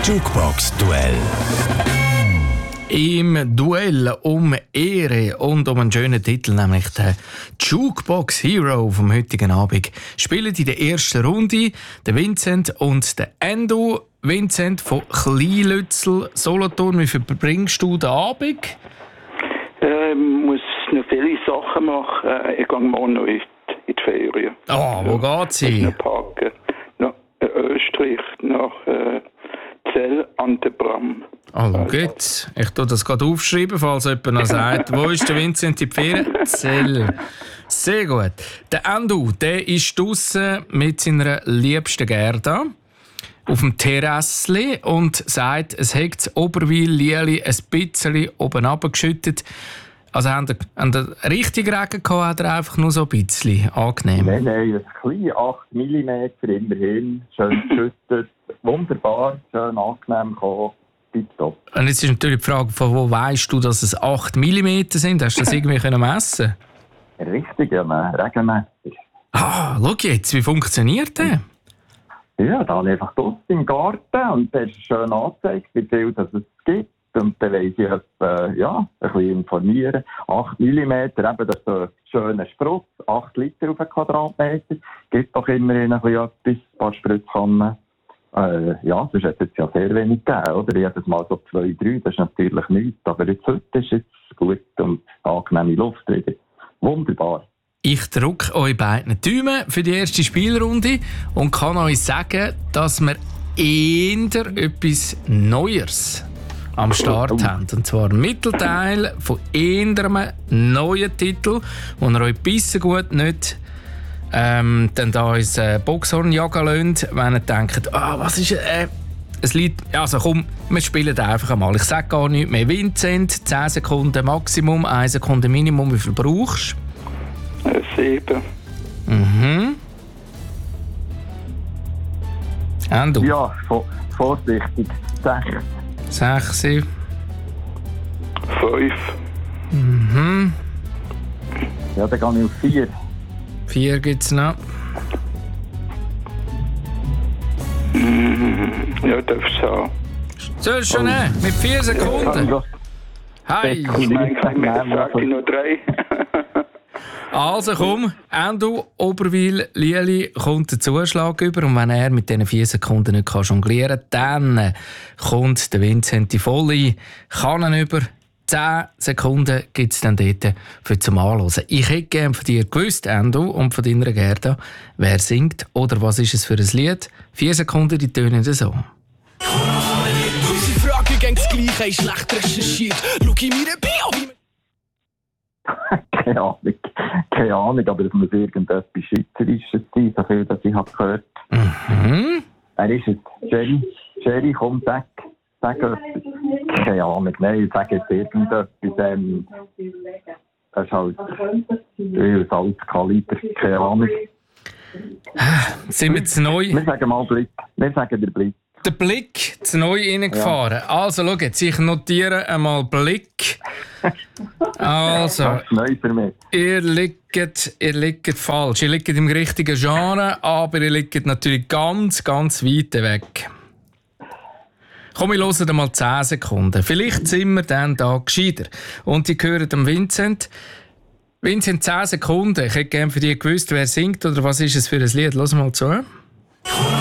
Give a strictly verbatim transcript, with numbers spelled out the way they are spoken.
Jukebox-Duell. Im Duell um Ehre und um einen schönen Titel, nämlich den Jukebox Hero vom heutigen Abend, spielen in der ersten Runde der Vincent und der Endo. Vincent von Kleinlützel, Solothurn. Wie verbringst du den Abend? Ich äh, muss noch viele Sachen machen. Ich gehe morgen noch in die Ferien. Ah, oh, wo geht sie? Nach Parken. Nach Österreich, nach äh, Zell an der Bram. Also gut, ich tue das gerade aufschreiben, falls jemand noch sagt, wo ist der Vincent in die Ferien? Zell. Sehr gut. Der Endo, der ist draussen mit seiner liebsten Gerda auf dem Terrassli und sagt, es hat das Oberwil-Lieli ein bisschen oben runtergeschüttet. Also haben ihr, haben ihr richtig Regen gehabt oder einfach nur so ein bisschen angenehm? Nein, nein, ein kleines acht Millimeter immerhin, schön geschüttet, wunderbar, schön angenehm gekommen. Tipptopp. Und jetzt ist natürlich die Frage, von wo weißt du, dass es acht Millimeter sind? Hast du das irgendwie können messen? Richtig, ja, regelmässig. Ah, schau jetzt, wie funktioniert der? Ja, dann einfach draussen im Garten und der ist schön angezeigt, wie viel das es gibt. Und dann weiss ich, äh, ja, ein bisschen informieren. acht Millimeter, eben, das ist so ein schöner Spruss, acht Liter auf einen Quadratmeter. Gibt doch immerhin ein bisschen etwas, ein paar Spritzkannen. Äh, ja, sonst hätte es ja sehr wenig gegeben, oder? Jedes Mal so zwei, drei, das ist natürlich nichts. Aber jetzt heute ist es gut und angenehme Luft wieder. Wunderbar. Ich drücke euch beiden die Daumen für die erste Spielrunde und kann euch sagen, dass wir eher etwas Neues am Start oh. haben. Und zwar ein Mittelteil von eher einem neuen Titel, wo ihr euch bisschen gut nicht ähm, dann da ins äh, Boxhorn jagen lasst, wenn ihr denkt, ah, was ist äh, es liegt, also komm, wir spielen einfach einmal. Ich sage gar nichts mehr. Vincent, zehn Sekunden Maximum, eine Sekunde Minimum. Wie viel brauchst du? Äh, sieben. Mhm. Und du? Ja, vor, vorsichtig. Sechs. Sechs. Fünf. Mhm. Ja, dann gehe ich auf vier. Vier gibt es noch. Ja, darfst du haben. Sollst du schon nehmen? Mit vier Sekunden? Hi! Ich meine, ich sage noch drei. Also komm, Endo Oberwil Lieli kommt der Zuschlag über und wenn er mit diesen vier Sekunden nicht jonglieren kann, dann kommt der Vincent die volle Kanne über. Zehn Sekunden gibt es dann dort für zum Anhören. Ich hätte gerne von dir gewusst, Endo, und von deiner Gerda, wer singt oder was ist es für ein Lied. Vier Sekunden, die tönen so. Unsere Frage gegen das Gleiche ist schlecht recherchiert. Schau in meine Bio. Keine Ahnung. Keine Ahnung, aber es muss irgendetwas Schweizerisches sein, so viel, dass ich habe gehört. Mhm. Wer ist es? Jerry? Jerry, komm, sag. Sag etwas. Keine Ahnung, nein, ich sage jetzt irgendetwas. Ähm, das ist halt ein altes Kaliber. Keine Ahnung. Sind wir zu neu? Wir sagen mal Blick. Wir sagen der Blick. Der Blick zu neu reingefahren. Ja. Also, schau jetzt, ich notiere einmal Blick. Also, das ist neu für mich. Ihr liegt, ihr liegt falsch. Ihr liegt im richtigen Genre, aber ihr liegt natürlich ganz, ganz weit weg. Komm, wir hören mal zehn Sekunden. Vielleicht sind wir dann da gescheiter. Und die hören dem Vincent. Vincent, zehn Sekunden. Ich hätte gerne für dich gewusst, wer singt oder was ist es für ein Lied. Lass mal zu.